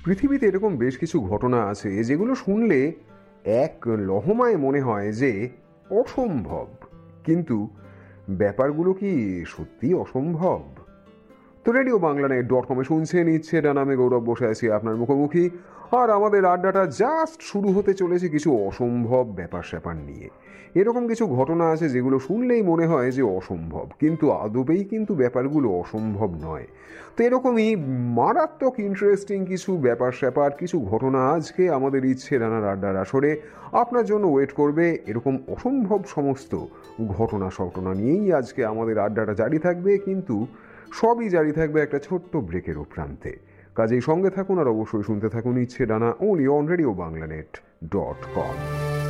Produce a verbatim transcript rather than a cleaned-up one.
পৃথিবীতে এরকম বেশ কিছু ঘটনা আছে যেগুলো শুনলে এক লহমায় মনে হয় যে অসম্ভব, কিন্তু ব্যাপারগুলো কি সত্যি অসম্ভব? তো রেডিও বাংলা নেট ডট কমে শুনছেন ইচ্ছে ডান, আমি গৌরব বসে আছি আপনার মুখোমুখি। আর আমাদের আড্ডাটা জাস্ট শুরু হতে চলেছে কিছু অসম্ভব ব্যাপার স্যাপার নিয়ে। এরকম কিছু ঘটনা আছে যেগুলো শুনলেই মনে হয় যে অসম্ভব, কিন্তু আদবেই কিন্তু ব্যাপারগুলো অসম্ভব নয়। তো এরকমই মারাত্মক ইন্টারেস্টিং কিছু ব্যাপার স্যাপার, কিছু ঘটনা আজকে আমাদের ইচ্ছে ডানার আড্ডার আসরে আপনার জন্য ওয়েট করবে। এরকম অসম্ভব সমস্ত ঘটনা সটনা নিয়েই আজকে আমাদের আড্ডাটা জারি থাকবে, কিন্তু সবই জারি থাকবে একটা ছোট্ট ব্রেকের প্রান্তে। কাজেই সঙ্গে থাকুন আর অবশ্যই শুনতে থাকুন ইচ্ছে ডানা, only on radio Bangla net dot com.